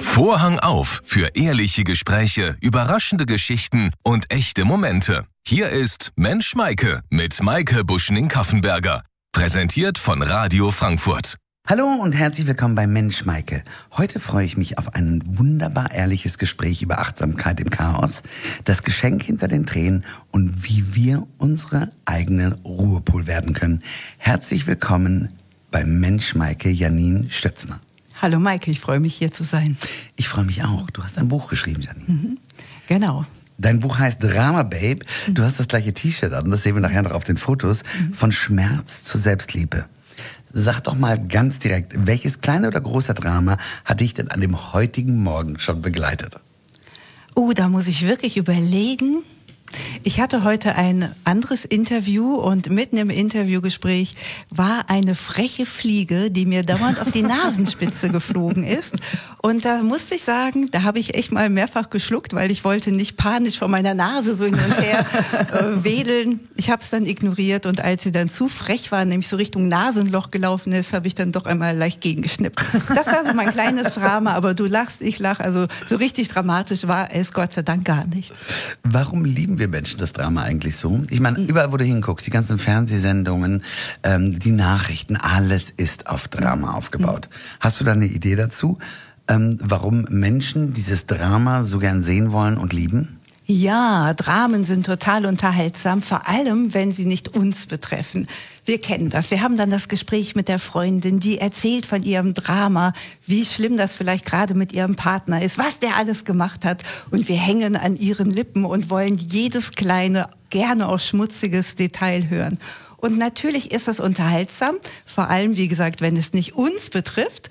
Vorhang auf für ehrliche Gespräche, überraschende Geschichten und echte Momente. Hier ist Mensch Maike mit Maike Buschning-Kaffenberger. Präsentiert von Radio Frankfurt. Hallo und herzlich willkommen bei Mensch Maike. Heute freue ich mich auf ein wunderbar ehrliches Gespräch über Achtsamkeit im Chaos, das Geschenk hinter den Tränen und wie wir unsere eigenen Ruhepol werden können. Herzlich willkommen bei Mensch Maike, Janine Stötzner. Hallo Maike, ich freue mich hier zu sein. Ich freue mich auch. Du hast ein Buch geschrieben, Janine. Genau. Dein Buch heißt Drama Babe. Du hast das gleiche T-Shirt an, das sehen wir nachher noch auf den Fotos. Von Schmerz zu Selbstliebe. Sag doch mal ganz direkt, welches kleine oder große Drama hat dich denn an dem heutigen Morgen schon begleitet? Oh, da muss ich wirklich überlegen. Ich hatte heute ein anderes Interview und mitten im Interviewgespräch war eine freche Fliege, die mir dauernd auf die Nasenspitze geflogen ist. Und da musste ich sagen, da habe ich echt mal mehrfach geschluckt, weil ich wollte nicht panisch vor meiner Nase so hin und her wedeln. Ich habe es dann ignoriert und als sie dann zu frech war, nämlich so Richtung Nasenloch gelaufen ist, habe ich dann doch einmal leicht gegengeschnippt. Das war so mein kleines Drama, aber du lachst, ich lache. Also so richtig dramatisch war es Gott sei Dank gar nicht. Warum lieben wir Menschen das Drama eigentlich so? Ich meine, überall, wo du hinguckst, die ganzen Fernsehsendungen, die Nachrichten, alles ist auf Drama aufgebaut. Hast du da eine Idee dazu, warum Menschen dieses Drama so gern sehen wollen und lieben? Ja, Dramen sind total unterhaltsam, vor allem, wenn sie nicht uns betreffen. Wir kennen das. Wir haben dann das Gespräch mit der Freundin, die erzählt von ihrem Drama, wie schlimm das vielleicht gerade mit ihrem Partner ist, was der alles gemacht hat. Und wir hängen an ihren Lippen und wollen jedes kleine, gerne auch schmutziges Detail hören. Und natürlich ist das unterhaltsam, vor allem, wie gesagt, wenn es nicht uns betrifft.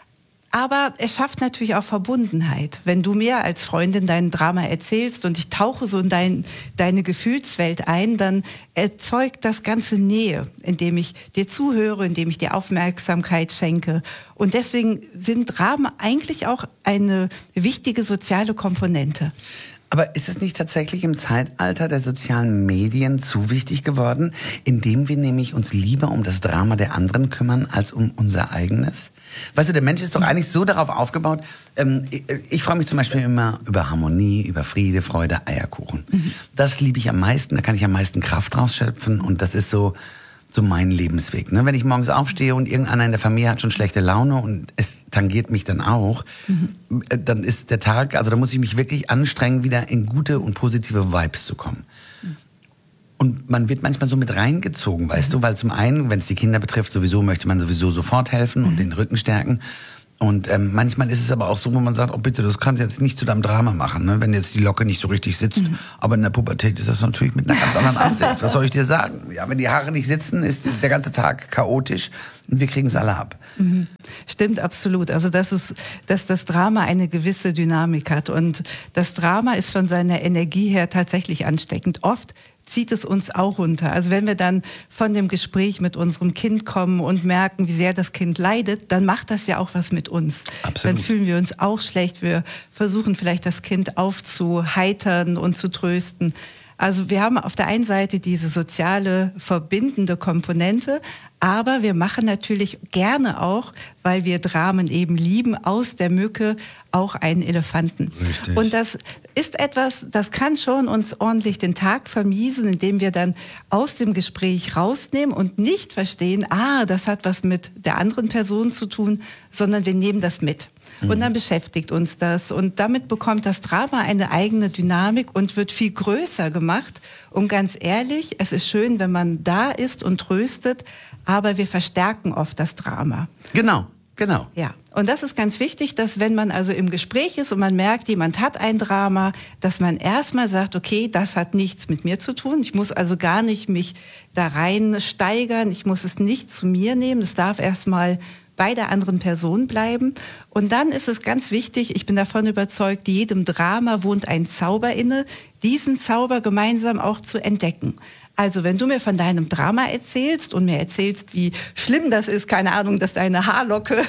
Aber es schafft natürlich auch Verbundenheit. Wenn du mir als Freundin dein Drama erzählst und ich tauche so in deine Gefühlswelt ein, dann erzeugt das Ganze Nähe, indem ich dir zuhöre, indem ich dir Aufmerksamkeit schenke. Und deswegen sind Dramen eigentlich auch eine wichtige soziale Komponente. Aber ist es nicht tatsächlich im Zeitalter der sozialen Medien zu wichtig geworden, indem wir nämlich uns lieber um das Drama der anderen kümmern, als um unser eigenes? Weißt du, der Mensch ist doch eigentlich so darauf aufgebaut, ich freue mich zum Beispiel immer über Harmonie, über Friede, Freude, Eierkuchen. Das liebe ich am meisten, da kann ich am meisten Kraft rausschöpfen und das ist so mein Lebensweg. Ne? Wenn ich morgens aufstehe und irgendeiner in der Familie hat schon schlechte Laune und es tangiert mich dann auch, dann ist der Tag, also da muss ich mich wirklich anstrengen, wieder in gute und positive Vibes zu kommen. Und man wird manchmal so mit reingezogen, weißt du, weil zum einen, wenn es die Kinder betrifft, möchte man sofort helfen und den Rücken stärken. Und manchmal ist es aber auch so, wo man sagt, oh bitte, das kannst du jetzt nicht zu deinem Drama machen, ne? Wenn jetzt die Locke nicht so richtig sitzt. Aber in der Pubertät ist das natürlich mit einer ganz anderen Ansicht. Was soll ich dir sagen? Ja, wenn die Haare nicht sitzen, ist der ganze Tag chaotisch und wir kriegen es alle ab. Stimmt, absolut. Also dass das Drama eine gewisse Dynamik hat. Und das Drama ist von seiner Energie her tatsächlich ansteckend. Oft zieht es uns auch runter. Also wenn wir dann von dem Gespräch mit unserem Kind kommen und merken, wie sehr das Kind leidet, dann macht das ja auch was mit uns. Absolut. Dann fühlen wir uns auch schlecht. Wir versuchen vielleicht das Kind aufzuheitern und zu trösten. Also wir haben auf der einen Seite diese soziale, verbindende Komponente, aber wir machen natürlich gerne auch, weil wir Dramen eben lieben, aus der Mücke auch einen Elefanten. Richtig. Und das ist etwas, das kann schon uns ordentlich den Tag vermiesen, indem wir dann aus dem Gespräch rausnehmen und nicht verstehen, das hat was mit der anderen Person zu tun, sondern wir nehmen das mit. Und dann beschäftigt uns das. Und damit bekommt das Drama eine eigene Dynamik und wird viel größer gemacht. Und ganz ehrlich, es ist schön, wenn man da ist und tröstet, aber wir verstärken oft das Drama. Genau. Ja, und das ist ganz wichtig, dass wenn man also im Gespräch ist und man merkt, jemand hat ein Drama, dass man erstmal sagt, okay, das hat nichts mit mir zu tun. Ich muss also gar nicht mich da rein steigern. Ich muss es nicht zu mir nehmen. Das darf erstmal bei der anderen Person bleiben. Und dann ist es ganz wichtig, ich bin davon überzeugt, jedem Drama wohnt ein Zauber inne, diesen Zauber gemeinsam auch zu entdecken. Also wenn du mir von deinem Drama erzählst und mir erzählst, wie schlimm das ist, keine Ahnung, dass deine Haarlocke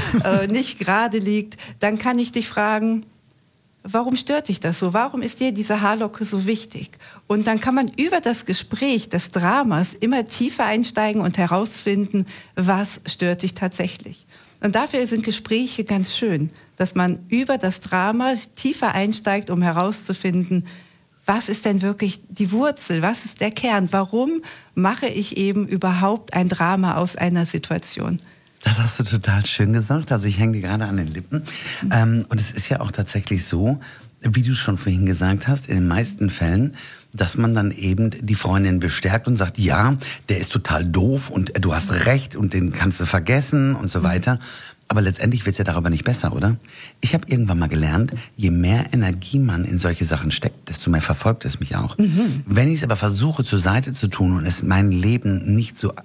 nicht gerade liegt, dann kann ich dich fragen, warum stört dich das so? Warum ist dir diese Haarlocke so wichtig? Und dann kann man über das Gespräch des Dramas immer tiefer einsteigen und herausfinden, was stört dich tatsächlich. Und dafür sind Gespräche ganz schön, dass man über das Drama tiefer einsteigt, um herauszufinden, was ist denn wirklich die Wurzel, was ist der Kern, warum mache ich eben überhaupt ein Drama aus einer Situation. Das hast du total schön gesagt, also ich hänge dir gerade an den Lippen. Und es ist ja auch tatsächlich so, wie du schon vorhin gesagt hast, in den meisten Fällen, dass man dann eben die Freundin bestärkt und sagt, ja, der ist total doof und du hast recht und den kannst du vergessen und so weiter. Aber letztendlich wird es ja darüber nicht besser, oder? Ich habe irgendwann mal gelernt, je mehr Energie man in solche Sachen steckt, desto mehr verfolgt es mich auch. Wenn ich es aber versuche zur Seite zu tun und es in meinem Leben nicht so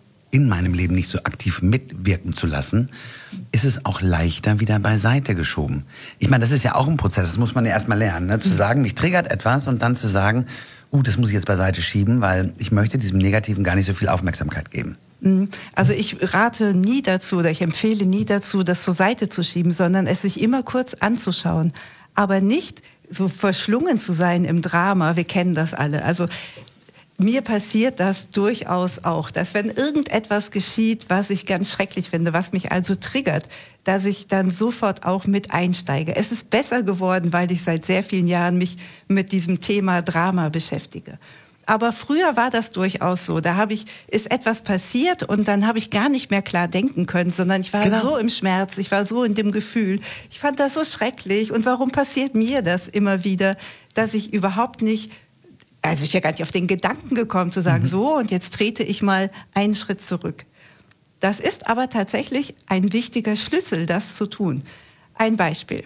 aktiv mitwirken zu lassen, ist es auch leichter wieder beiseite geschoben. Ich meine, das ist ja auch ein Prozess, das muss man ja erstmal lernen, ne? Zu sagen, mich triggert etwas und dann zu sagen, das muss ich jetzt beiseite schieben, weil ich möchte diesem Negativen gar nicht so viel Aufmerksamkeit geben. Also ich rate nie dazu oder ich empfehle nie dazu, das zur Seite zu schieben, sondern es sich immer kurz anzuschauen. Aber nicht so verschlungen zu sein im Drama, wir kennen das alle. Also mir passiert das durchaus auch, dass wenn irgendetwas geschieht, was ich ganz schrecklich finde, was mich also triggert, dass ich dann sofort auch mit einsteige. Es ist besser geworden, weil ich seit sehr vielen Jahren mich mit diesem Thema Drama beschäftige. Aber früher war das durchaus so. Da ist etwas passiert und dann habe ich gar nicht mehr klar denken können, sondern ich war so im Schmerz, ich war so in dem Gefühl. Ich fand das so schrecklich. Und warum passiert mir das immer wieder, dass ich überhaupt nicht, also ich wäre gar nicht auf den Gedanken gekommen zu sagen, so und jetzt trete ich mal einen Schritt zurück. Das ist aber tatsächlich ein wichtiger Schlüssel, das zu tun. Ein Beispiel.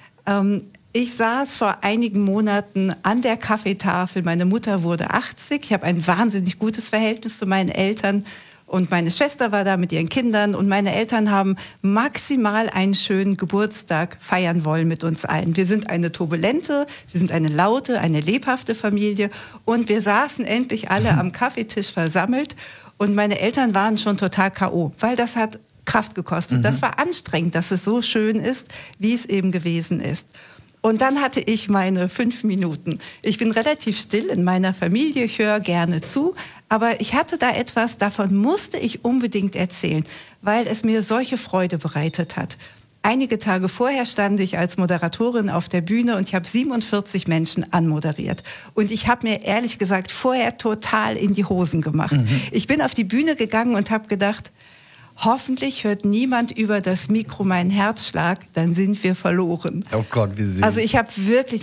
Ich saß vor einigen Monaten an der Kaffeetafel. Meine Mutter wurde 80. Ich habe ein wahnsinnig gutes Verhältnis zu meinen Eltern. Und meine Schwester war da mit ihren Kindern. Und meine Eltern haben maximal einen schönen Geburtstag feiern wollen mit uns allen. Wir sind eine turbulente, wir sind eine laute, eine lebhafte Familie. Und wir saßen endlich alle am Kaffeetisch versammelt. Und meine Eltern waren schon total K.O., weil das hat Kraft gekostet. Das war anstrengend, dass es so schön ist, wie es eben gewesen ist. Und dann hatte ich meine 5 Minuten. Ich bin relativ still in meiner Familie, ich höre gerne zu, aber ich hatte da etwas, davon musste ich unbedingt erzählen, weil es mir solche Freude bereitet hat. Einige Tage vorher stand ich als Moderatorin auf der Bühne und ich habe 47 Menschen anmoderiert. Und ich habe mir ehrlich gesagt vorher total in die Hosen gemacht. Ich bin auf die Bühne gegangen und habe gedacht, hoffentlich hört niemand über das Mikro meinen Herzschlag, dann sind wir verloren. Oh Gott, wie süß. Also ich habe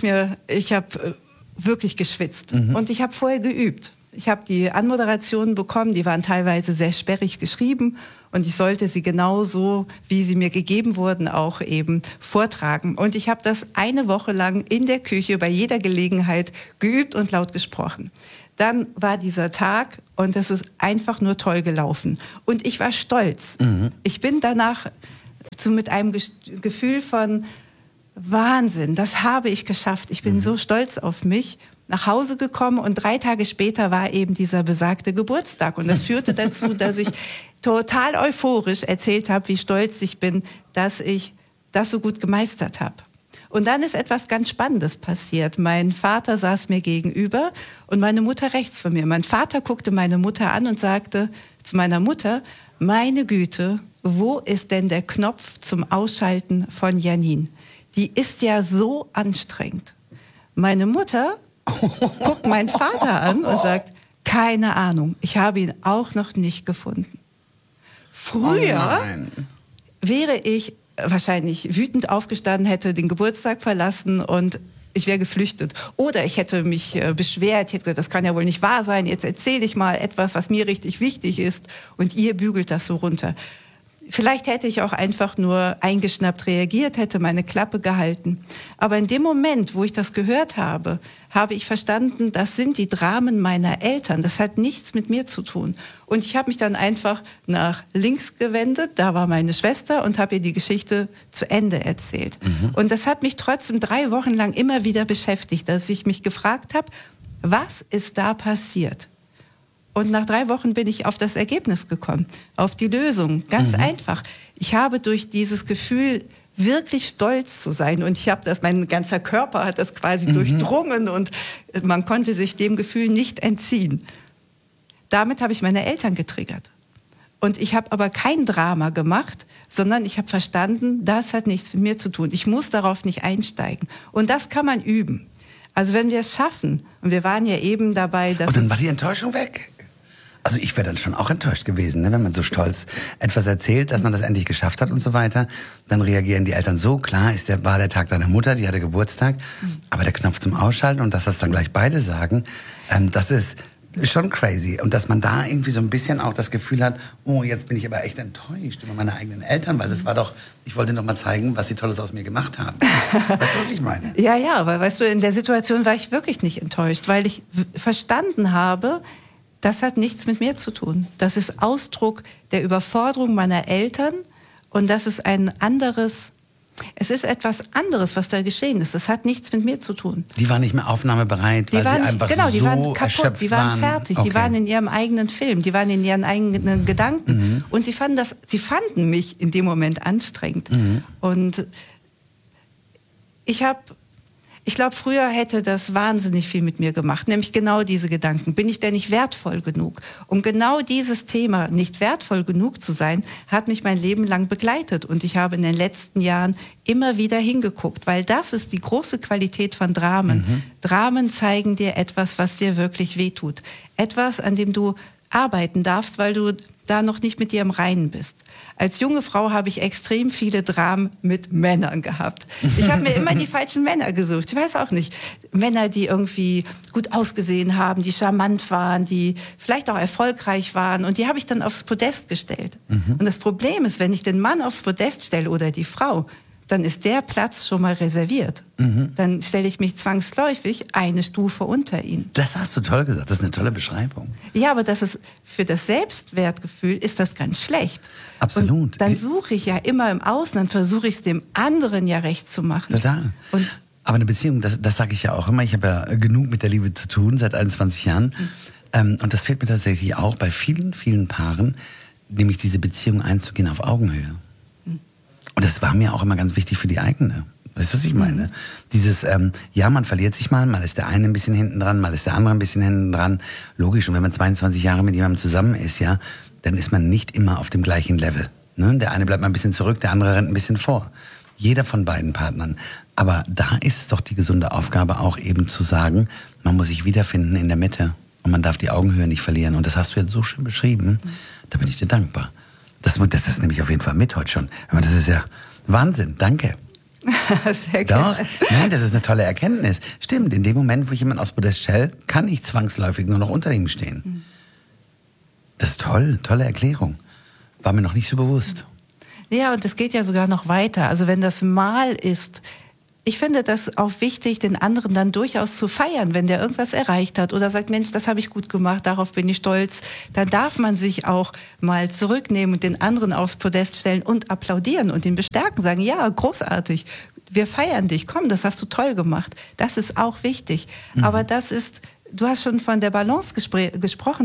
wirklich geschwitzt und ich habe vorher geübt. Ich habe die Anmoderationen bekommen, die waren teilweise sehr sperrig geschrieben und ich sollte sie genauso, wie sie mir gegeben wurden, auch eben vortragen. Und ich habe das eine Woche lang in der Küche bei jeder Gelegenheit geübt und laut gesprochen. Dann war dieser Tag und es ist einfach nur toll gelaufen. Und ich war stolz. Ich bin danach mit einem Gefühl von Wahnsinn, das habe ich geschafft. Ich bin so stolz auf mich nach Hause gekommen und 3 Tage später war eben dieser besagte Geburtstag. Und das führte dazu, dass ich total euphorisch erzählt habe, wie stolz ich bin, dass ich das so gut gemeistert habe. Und dann ist etwas ganz Spannendes passiert. Mein Vater saß mir gegenüber und meine Mutter rechts von mir. Mein Vater guckte meine Mutter an und sagte zu meiner Mutter, meine Güte, wo ist denn der Knopf zum Ausschalten von Janine? Die ist ja so anstrengend. Meine Mutter guckt meinen Vater an und sagt, keine Ahnung, ich habe ihn auch noch nicht gefunden. Früher wäre ich wahrscheinlich wütend aufgestanden, hätte den Geburtstag verlassen und ich wäre geflüchtet. Oder ich hätte mich beschwert, ich hätte gesagt, das kann ja wohl nicht wahr sein, jetzt erzähle ich mal etwas, was mir richtig wichtig ist und ihr bügelt das so runter. Vielleicht hätte ich auch einfach nur eingeschnappt reagiert, hätte meine Klappe gehalten. Aber in dem Moment, wo ich das gehört habe, habe ich verstanden, das sind die Dramen meiner Eltern. Das hat nichts mit mir zu tun. Und ich habe mich dann einfach nach links gewendet, da war meine Schwester und habe ihr die Geschichte zu Ende erzählt. Und das hat mich trotzdem 3 Wochen lang immer wieder beschäftigt, dass ich mich gefragt habe, was ist da passiert? Und nach 3 Wochen bin ich auf das Ergebnis gekommen, auf die Lösung. Ganz einfach. Ich habe durch dieses Gefühl, wirklich stolz zu sein, und ich habe das, mein ganzer Körper hat das quasi durchdrungen und man konnte sich dem Gefühl nicht entziehen. Damit habe ich meine Eltern getriggert. Und ich habe aber kein Drama gemacht, sondern ich habe verstanden, das hat nichts mit mir zu tun. Ich muss darauf nicht einsteigen. Und das kann man üben. Also wenn wir es schaffen, und wir waren ja eben dabei, dass... Und dann war die Enttäuschung weg. Also ich wäre dann schon auch enttäuscht gewesen, ne? Wenn man so stolz etwas erzählt, dass man das endlich geschafft hat und so weiter. Dann reagieren die Eltern so, klar, war der Tag deiner Mutter, die hatte Geburtstag. Aber der Knopf zum Ausschalten und dass das dann gleich beide sagen, das ist schon crazy. Und dass man da irgendwie so ein bisschen auch das Gefühl hat, oh, jetzt bin ich aber echt enttäuscht über meine eigenen Eltern, weil das war doch, ich wollte noch mal zeigen, was sie Tolles aus mir gemacht haben. Weißt du, was ich meine? Ja, aber weißt du, in der Situation war ich wirklich nicht enttäuscht, weil ich verstanden habe, das hat nichts mit mir zu tun. Das ist Ausdruck der Überforderung meiner Eltern und das ist es ist etwas anderes, was da geschehen ist. Das hat nichts mit mir zu tun. Die waren nicht mehr aufnahmebereit, weil sie einfach die so waren kaputt, die waren fertig, okay. Die waren in ihrem eigenen Film, die waren in ihren eigenen Gedanken und sie fanden mich in dem Moment anstrengend. Und ich glaube, früher hätte das wahnsinnig viel mit mir gemacht, nämlich genau diese Gedanken. Bin ich denn nicht wertvoll genug? Und genau dieses Thema, nicht wertvoll genug zu sein, hat mich mein Leben lang begleitet. Und ich habe in den letzten Jahren immer wieder hingeguckt, weil das ist die große Qualität von Dramen. Dramen zeigen dir etwas, was dir wirklich wehtut. Etwas, an dem du arbeiten darfst, weil du da noch nicht mit dir im Reinen bist. Als junge Frau habe ich extrem viele Dramen mit Männern gehabt. Ich habe mir immer die falschen Männer gesucht. Ich weiß auch nicht. Männer, die irgendwie gut ausgesehen haben, die charmant waren, die vielleicht auch erfolgreich waren. Und die habe ich dann aufs Podest gestellt. Und das Problem ist, wenn ich den Mann aufs Podest stelle oder die Frau, dann ist der Platz schon mal reserviert. Dann stelle ich mich zwangsläufig eine Stufe unter ihn. Das hast du toll gesagt, das ist eine tolle Beschreibung. Ja, aber das ist für das Selbstwertgefühl ist das ganz schlecht. Absolut. Und dann suche ich ja immer im Außen, dann versuche ich es dem anderen ja recht zu machen. Total. Aber eine Beziehung, das sage ich ja auch immer, ich habe ja genug mit der Liebe zu tun, seit 21 Jahren. Und das fehlt mir tatsächlich auch bei vielen, vielen Paaren, nämlich diese Beziehung einzugehen auf Augenhöhe. Und das war mir auch immer ganz wichtig für die eigene. Weißt du, was ich meine? Dieses, ja, man verliert sich mal ist der eine ein bisschen hinten dran, mal ist der andere ein bisschen hinten dran. Logisch, und wenn man 22 Jahre mit jemandem zusammen ist, ja, dann ist man nicht immer auf dem gleichen Level. Ne? Der eine bleibt mal ein bisschen zurück, der andere rennt ein bisschen vor. Jeder von beiden Partnern. Aber da ist es doch die gesunde Aufgabe auch eben zu sagen, man muss sich wiederfinden in der Mitte. Und man darf die Augenhöhe nicht verlieren. Und das hast du jetzt so schön beschrieben. Da bin ich dir dankbar. Das ist nämlich auf jeden Fall mit heute schon. Aber das ist ja Wahnsinn. Danke. Sehr gerne. Doch, nein, das ist eine tolle Erkenntnis. Stimmt, in dem Moment, wo ich jemanden aufs Podest stelle, kann ich zwangsläufig nur noch unter ihm stehen. Das ist toll, tolle Erklärung. War mir noch nicht so bewusst. Ja, und es geht ja sogar noch weiter. Also wenn das Mal ist, ich finde das auch wichtig, den anderen dann durchaus zu feiern, wenn der irgendwas erreicht hat oder sagt, Mensch, das habe ich gut gemacht, darauf bin ich stolz. Dann darf man sich auch mal zurücknehmen und den anderen aufs Podest stellen und applaudieren und ihn bestärken, sagen, ja, großartig, wir feiern dich, komm, das hast du toll gemacht. Das ist auch wichtig. Aber du hast schon von der Balance gesprochen.